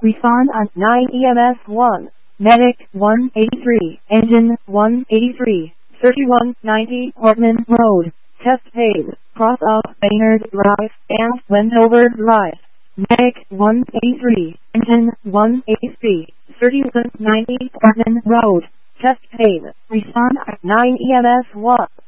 Respond on 9 EMS 1. Medic 183. Engine 183. 3190 Portman Road. Test phase. Cross up Baynard Drive and Wendover Drive. Medic 183. Engine 183. 3190 Portman Road. Test phase. Respond at 9 EMS 1.